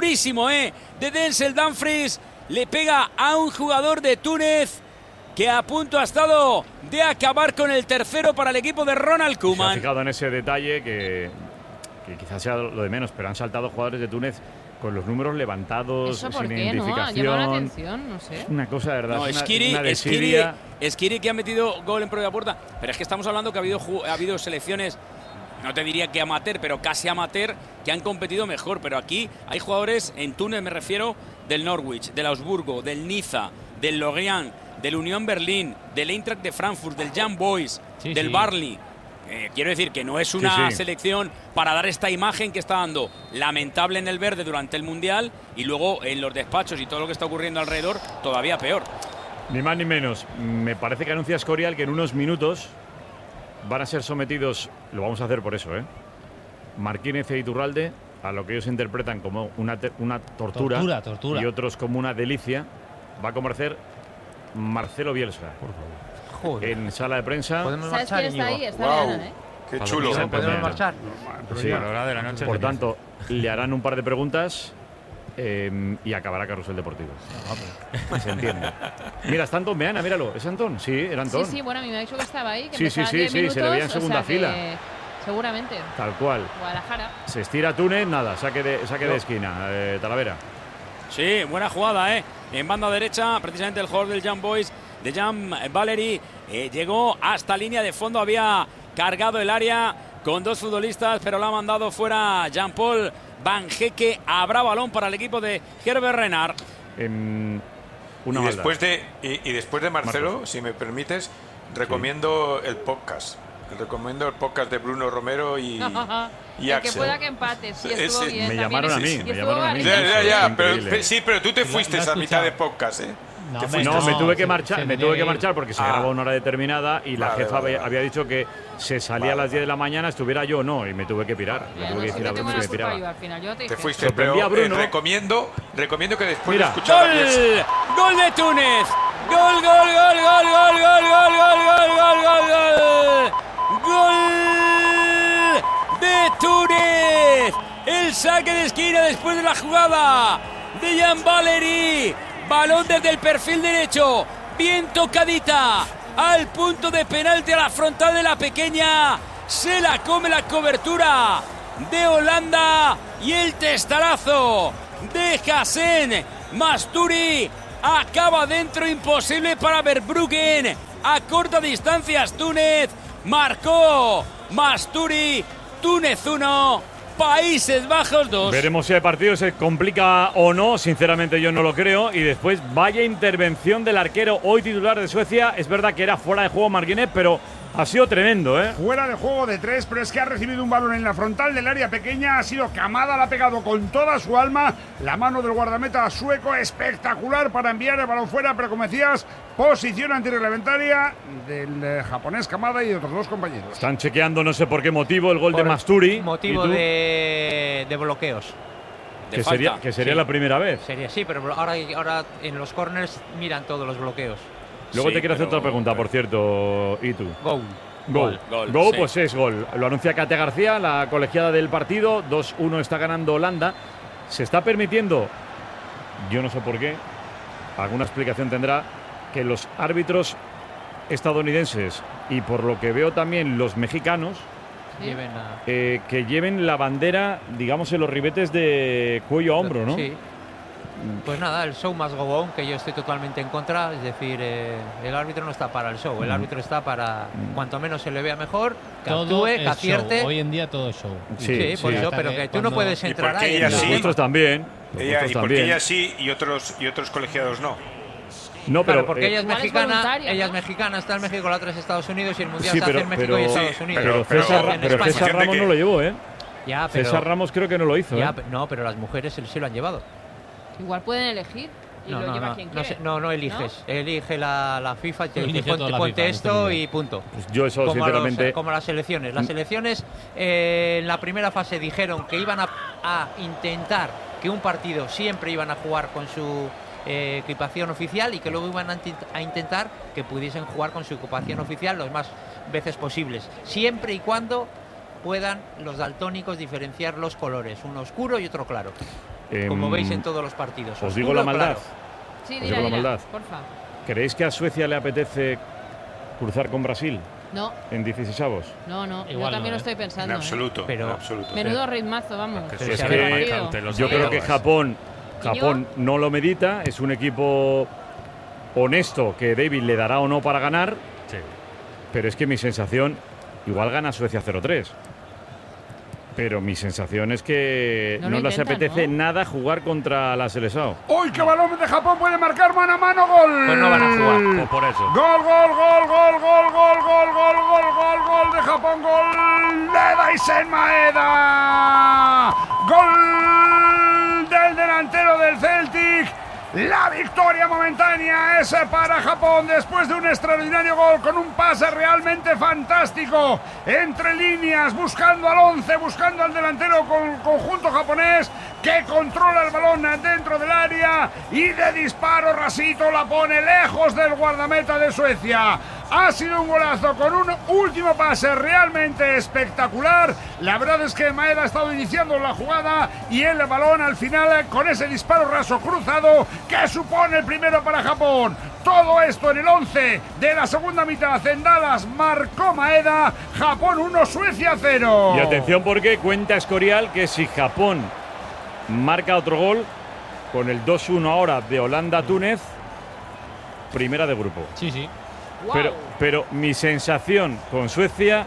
durísimo, de Denzel Dumfries. Le pega a un jugador de Túnez que a punto ha estado de acabar con el tercero para el equipo de Ronald Koeman. Se ha fijado en ese detalle que quizás sea lo de menos, pero han saltado jugadores de Túnez con los números levantados, sin identificación. ¿No? Ha llamado la atención, no sé. Una cosa de verdad. No, Esquiri que ha metido gol en propia puerta. Pero es que estamos hablando que ha habido selecciones, no te diría que amateur, pero casi amateur, que han competido mejor. Pero aquí hay jugadores, en Túnez me refiero, del Norwich, del Augsburgo, del Niza, del Lorient, del Unión Berlín, del Eintracht de Frankfurt, del Young Boys, del Burnley. Quiero decir que no es una selección para dar esta imagen que está dando lamentable en el verde durante el Mundial y luego en los despachos y todo lo que está ocurriendo alrededor todavía peor. Ni más ni menos. Me parece que anuncia Escorial que en unos minutos van a ser sometidos, lo vamos a hacer por eso, Marquínez e Iturralde, a lo que ellos interpretan como una tortura y otros como una delicia. Va a comparecer Marcelo Bielsa. Por favor. Joder. En sala de prensa. ¿Podemos marchar, Íñigo? Está ahí, está wow. Qué chulo. ¿Podemos marchar? Sí. A la hora de la noche. Por tanto, le harán un par de preguntas y acabará Carrusel Deportivo. Se entiende. Mira, está Antón Meana, míralo. ¿Es Antón? Sí, era Antón. Sí, bueno, a mí me ha dicho que estaba ahí. Que sí, minutos, se le veía en segunda fila. Seguramente. Tal cual. Guadalajara. Se estira Túnez, nada, saque de esquina. Talavera. Sí, buena jugada, En banda derecha, precisamente el jugador del Young Boys, de Jan Valery, llegó hasta línea de fondo, había cargado el área con dos futbolistas, pero lo ha mandado fuera Jean-Paul Van Hekke. Habrá balón para el equipo de Herbert Renard. Y después de Marcelo, Marcos, si me permites, recomiendo el podcast. Recomiendo el podcast de Bruno Romero y Axel. Que pueda que empate, sí, estuvo bien. Me llamaron a mí. Pero tú te fuiste a mitad de podcast, No, me tuve que marchar porque se grabó una hora determinada y la jefa había dicho que se salía a las 10 de la mañana, estuviera yo o no, y me tuve que pirar. Me tuve que decir a Bruno que me piraba. Te fuiste, pero recomiendo que después de escuchar ¡Gol de Túnez! ¡Gol! ¡Gol de Túnez! El saque de esquina después de la jugada de Jan Valery. Balón desde el perfil derecho, bien tocadita, al punto de penalti a la frontal de la pequeña. Se la come la cobertura de Holanda y el testarazo de Hassen Masturi acaba dentro, imposible para Verbruggen. A corta distancia Túnez, marcó Masturi. Túnez 1, Países Bajos 2. Veremos si el partido se complica o no. Sinceramente yo no lo creo. Y después vaya intervención del arquero hoy titular de Suecia. Es verdad que era fuera de juego Marquinhos, pero ha sido tremendo, Fuera de juego de 3, pero es que ha recibido un balón en la frontal del área pequeña. Ha sido Kamada, la ha pegado con toda su alma. La mano del guardameta sueco, espectacular para enviar el balón fuera. Pero como decías, posición antirreglamentaria del japonés Kamada y de otros dos compañeros. Están chequeando, no sé por qué motivo, el gol de Masturi. Motivo de bloqueos. Que sería la primera vez. Sí, pero ahora en los corners miran todos los bloqueos. Luego te quiero hacer otra pregunta, por cierto, Itu. Gol, pues es gol. Lo anuncia Kate García, la colegiada del partido. 2-1 está ganando Holanda. Se está permitiendo, yo no sé por qué, alguna explicación tendrá, que los árbitros estadounidenses y por lo que veo también los mexicanos que lleven la bandera, digamos, en los ribetes de cuello a hombro, ¿no? Sí. Pues nada, el show más go on, que yo estoy totalmente en contra. Es decir, el árbitro no está para el show, el árbitro está para, cuanto menos se le vea mejor, que actúe, que acierte. Hoy en día todo es show. Sí, por eso, pero que tú no puedes entrar ahí. Nosotros también. ¿Y por qué ella sí y otros colegiados no? No, pero porque ella es mexicana, está en México, la otra es Estados Unidos y el Mundial se hace en México y Estados Unidos. Pero César Ramos no lo llevó, César Ramos creo que no lo hizo. No, pero las mujeres sí lo han llevado. Igual pueden elegir y lo lleva quien quiere. No eliges. ¿No? Elige la FIFA y te dice ponte esto y punto. Pues yo eso, como sinceramente... como las selecciones. Las selecciones en la primera fase dijeron que iban a intentar que un partido siempre iban a jugar con su equipación oficial y que luego iban a intentar que pudiesen jugar con su equipación oficial las más veces posibles. Siempre y cuando puedan los daltónicos diferenciar los colores, uno oscuro y otro claro. como veis en todos los partidos. Os digo la maldad. Claro. Sí, Os digo la maldad. porfa. ¿Creéis que a Suecia le apetece cruzar con Brasil No. en 16avos? No, Igual yo también no, lo estoy En pensando. absoluto. Pero- en absoluto. Menudo ritmazo, vamos. Porque Es se que ve yo creo que Japón no lo medita, es un equipo honesto que David le dará o no para ganar, Sí. pero es que mi sensación, igual gana Suecia 0-3. Pero mi sensación es que No no lo les intentan, apetece ¿no? nada jugar contra la Seleção. ¡Uy, qué balón de Japón puede marcar mano a mano! ¡Gol! Pues no van a jugar. Pues por eso. Gol, gol, gol, gol, gol, gol, gol, gol, gol, gol, gol de Japón, gol de Daisen Maeda. Gol del delantero del Celtic. La victoria momentánea es para Japón después de un extraordinario gol con un pase realmente fantástico entre líneas, buscando al 11, buscando al delantero con conjunto japonés que controla el balón dentro del área y de disparo rasito la pone lejos del guardameta de Suecia. Ha sido un golazo con un último pase realmente espectacular. La verdad es que Maeda ha estado iniciando la jugada y el balón al final con ese disparo raso cruzado que supone el primero para Japón. Todo esto en el 11 de la segunda mitad en Dallas marcó Maeda. Japón 1, Suecia 0. Y atención porque cuenta Escorial que si Japón marca otro gol con el 2-1 ahora de Holanda-Túnez, primera de grupo. Sí, sí. Guau. Pero mi sensación con Suecia,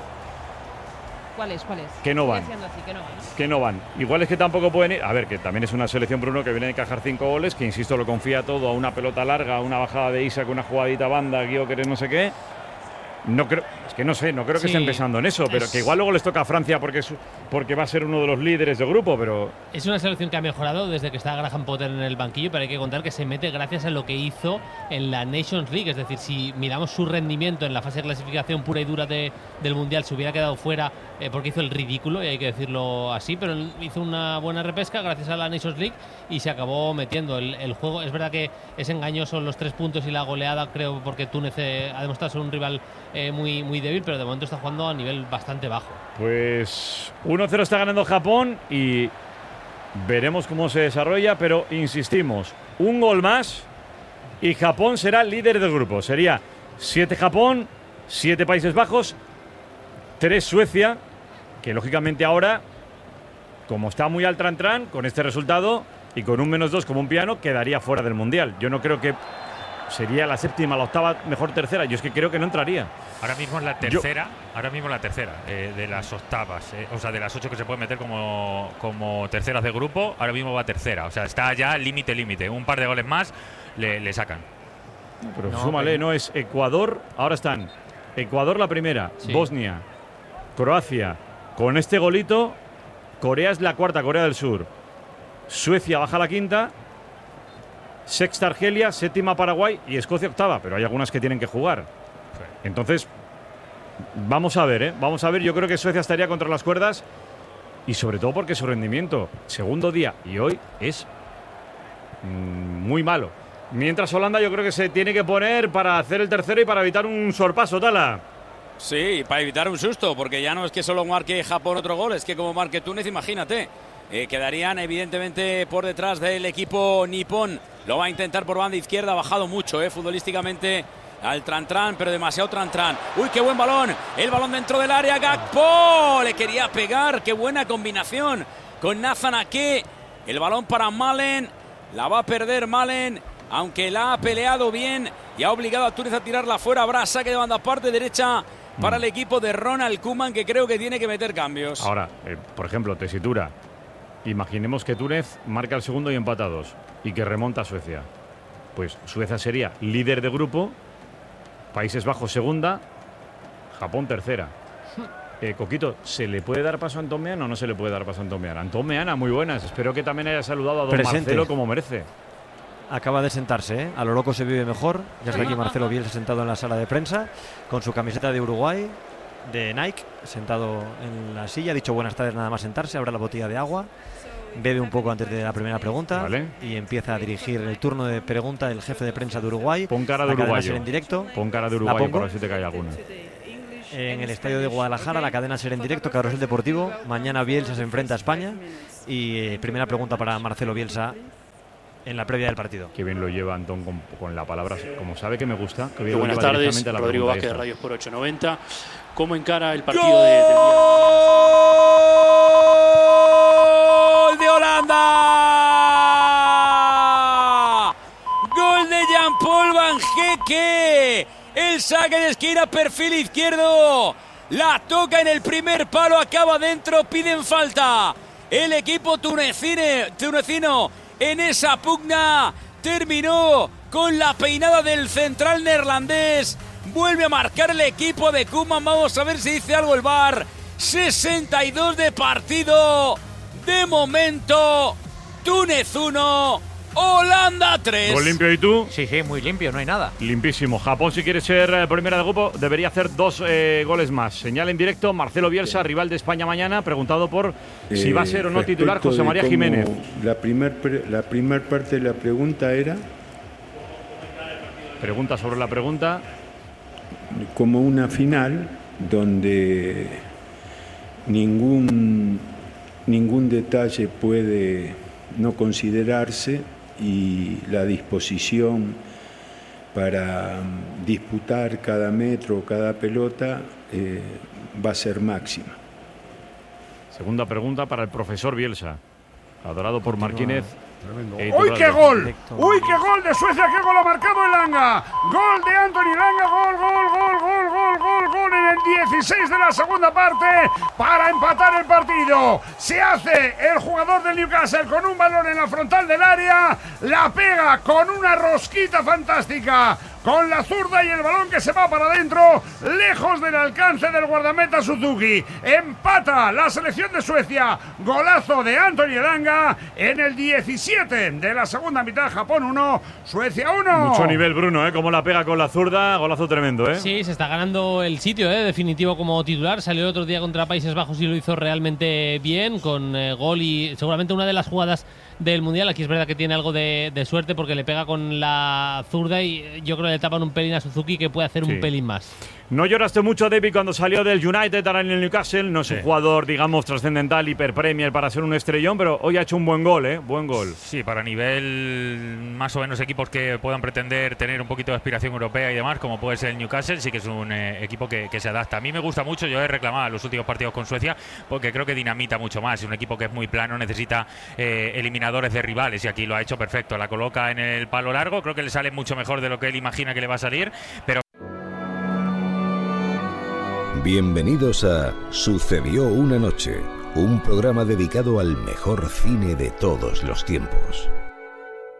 ¿Cuál es? que no van. Estoy haciendo así, que no van. que no van. Igual es que tampoco pueden ir. A ver, que también es una selección, Bruno, que viene a encajar 5 goles, que insisto, lo confía todo a una pelota larga, a una bajada de Isaac, una jugadita banda, Gyökeres, no sé qué. No creo, es que no sé, no creo que Sí, estén pensando en eso, pero es- que igual luego les toca a Francia porque va a ser uno de los líderes de grupo, pero Es una selección que ha mejorado desde que está Graham Potter en el banquillo, pero hay que contar que se mete gracias a lo que hizo en la Nations League. Es decir, si miramos su rendimiento en la fase de clasificación pura y dura del Mundial, se hubiera quedado fuera porque hizo el ridículo, y hay que decirlo así, pero él hizo una buena repesca gracias a la Nations League y se acabó metiendo el juego. Es verdad que es engañoso los 3 puntos y la goleada, creo, porque Túnez ha demostrado ser un rival muy, muy débil, pero de momento está jugando a nivel bastante bajo. pues 1-0 está ganando Japón y veremos cómo se desarrolla, pero insistimos, un gol más y Japón será líder del grupo. Sería 7 Japón, 7 Países Bajos, 3 Suecia, que lógicamente ahora, como está muy al tran-tran, con este resultado y con un -2 como un piano, quedaría fuera del Mundial. Yo no creo que sería la séptima, la octava, mejor tercera. Yo es que creo que no entraría. Ahora mismo es la tercera, de las octavas, o sea, de las 8 que se puede meter como terceras de grupo, ahora mismo va tercera, o sea, está ya límite, un par de goles más le sacan. Pero No, súmale, pero- no es Ecuador, ahora están Ecuador la primera, Sí. Bosnia, Croacia, con este golito, Corea es la cuarta, Corea del Sur, Suecia baja a la quinta, sexta Argelia, séptima Paraguay y Escocia octava, pero hay algunas que tienen que jugar. Entonces, vamos a ver, yo creo que Suecia estaría contra las cuerdas y sobre todo porque su rendimiento, segundo día y hoy, es muy malo. Mientras Holanda yo creo que se tiene que poner para hacer el tercero y para evitar un sorpaso, Tala. Sí, para evitar un susto, porque ya no es que solo marque Japón otro gol, es que como marque Túnez, imagínate. Quedarían evidentemente por detrás del equipo nipón. Lo va a intentar por banda izquierda, ha bajado mucho futbolísticamente al tran-tran, pero demasiado tran-tran. ¡Uy, qué buen balón! El balón dentro del área, Gakpo le quería pegar, qué buena combinación con Nathan Ake. El balón para Malen, la va a perder Malen, aunque la ha peleado bien y ha obligado a Túnez a tirarla fuera. Habrá saque de banda parte derecha para el equipo de Ronald Koeman, que creo que tiene que meter cambios. Ahora, por ejemplo, tesitura. Imaginemos que Túnez marca el segundo y empata 2 y que remonta a Suecia. Pues Suecia sería líder de grupo, Países Bajos segunda, Japón tercera. Coquito, ¿se le puede dar paso a Antón Meana o no se le puede dar paso a Antón Meana? Antón Meana, muy buenas. Espero que también haya saludado a don Presente. Marcelo como merece. Acaba de sentarse, ¿eh? A lo loco se vive mejor. Ya está aquí Marcelo Bielsa sentado en la sala de prensa con su camiseta de Uruguay, de Nike, sentado en la silla. Ha dicho buenas tardes nada más sentarse, abre la botella de agua, bebe un poco antes de la primera pregunta, Vale. y empieza a dirigir el turno de pregunta del jefe de prensa de Uruguay. Pon cara de La cadena uruguayo. Ser en directo. Pon cara de ¿La uruguayo pongo? para ver si te cae alguna. En el estadio de Guadalajara, la cadena Ser en directo, Carrusel Deportivo. Mañana Bielsa se enfrenta a España Y primera pregunta para Marcelo Bielsa en la previa del partido. Qué bien lo lleva Antón con la palabra, como sabe que me gusta. Que bien buenas tardes, Rodrigo Vázquez de Radio Sport 890. ¿Cómo encara el partido ¡Gol del día? de Holanda! ¡Gol de Jean-Paul Van Hecke! El saque de esquina, perfil izquierdo. La toca en el primer palo, acaba dentro, piden falta. El equipo tunecino en esa pugna terminó con la peinada del central neerlandés. Vuelve a marcar el equipo de Koeman. Vamos a ver si dice algo el VAR. 62 de partido. De momento, Túnez 1, Holanda 3. ¿Gol limpio y tú? Sí, muy limpio, no hay nada. Limpísimo. Japón, si quiere ser primera de grupo, debería hacer 2 goles más. Señal en directo, Marcelo Bielsa, rival de España mañana, preguntado por si va a ser o no titular José María Jiménez. La primer parte de la pregunta era... Pregunta sobre la pregunta. Como una final donde ningún detalle puede no considerarse y la disposición para disputar cada metro, cada pelota va a ser máxima. Segunda pregunta para el profesor Bielsa, adorado por Martínez. ¡Uy, qué gol! ¡Uy, qué gol de Suecia! ¡Qué gol ha marcado Elanga! ¡Gol de Anthony Elanga! ¡Gol en el 16 de la segunda parte para empatar el partido! Se hace el jugador del Newcastle con un balón en la frontal del área, la pega con una rosquita fantástica con la zurda y el balón que se va para adentro, lejos del alcance del guardameta Suzuki. Empata la selección de Suecia. Golazo de Anthony Elanga en el 17 de la segunda mitad. Japón 1, Suecia 1. Mucho nivel, Bruno, como la pega con la zurda. Golazo tremendo, Sí, se está ganando el sitio, definitivo como titular. Salió el otro día contra Países Bajos y lo hizo realmente bien, con gol y seguramente una de las jugadas del Mundial. Aquí es verdad que tiene algo de suerte porque le pega con la zurda y yo creo que le tapan un pelín a Suzuki que puede hacer un pelín más. No lloraste mucho, David, cuando salió del United ahora en el Newcastle. No es un jugador, digamos, trascendental, hiperpremier para ser un estrellón, pero hoy ha hecho un buen gol, Buen gol. Sí, para nivel más o menos equipos que puedan pretender tener un poquito de aspiración europea y demás, como puede ser el Newcastle, sí que es un equipo que se adapta. A mí me gusta mucho, yo he reclamado los últimos partidos con Suecia porque creo que dinamita mucho más. Es un equipo que es muy plano, necesita eliminadores de rivales y aquí lo ha hecho perfecto. La coloca en el palo largo, creo que le sale mucho mejor de lo que él imagina que le va a salir, pero... Bienvenidos a Sucedió una noche, un programa dedicado al mejor cine de todos los tiempos.